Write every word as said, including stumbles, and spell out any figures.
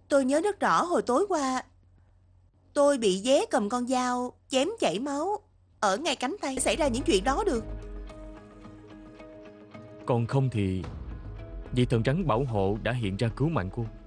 Tôi nhớ rất rõ hồi tối qua tôi bị dế cầm con dao chém chảy máu ở ngay cánh tay. Xảy ra những chuyện đó được. Còn không thì vị thần trắng bảo hộ đã hiện ra cứu mạng cô.